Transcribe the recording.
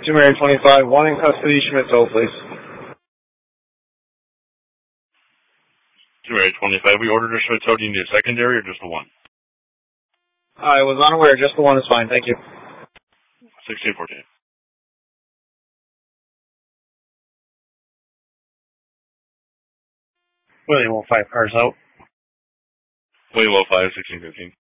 2 Mary 25, 1 in custody, Schmitz-O, please. 2 Mary 25, we ordered a Schmitz-O. Do you need a secondary or just the one? I was unaware, just the one is fine, thank you. 1614. William 05, cars out. William 05, 1615.